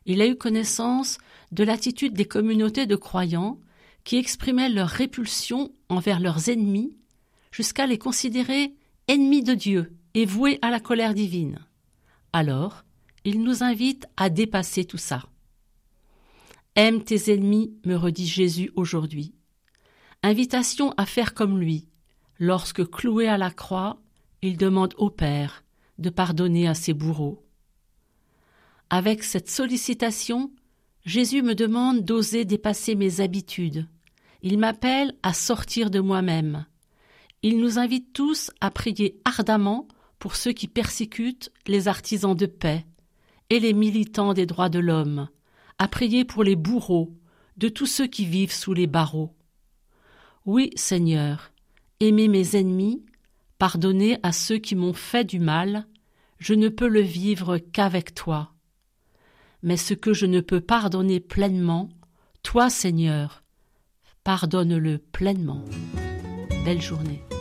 Il a eu connaissance de l'attitude des communautés de croyants qui exprimaient leur répulsion envers leurs ennemis jusqu'à les considérer ennemis de Dieu et voués à la colère divine. Alors, il nous invite à dépasser tout ça. « Aime tes ennemis », me redit Jésus aujourd'hui. Invitation à faire comme lui. Lorsque cloué à la croix, il demande au Père de pardonner à ses bourreaux. Avec cette sollicitation, Jésus me demande d'oser dépasser mes habitudes. Il m'appelle à sortir de moi-même. Il nous invite tous à prier ardemment pour ceux qui persécutent les artisans de paix et les militants des droits de l'homme, à prier pour les bourreaux de tous ceux qui vivent sous les barreaux. Oui, Seigneur, aimer mes ennemis, pardonner à ceux qui m'ont fait du mal, je ne peux le vivre qu'avec toi. Mais ce que je ne peux pardonner pleinement, toi, Seigneur, pardonne-le pleinement. Belle journée.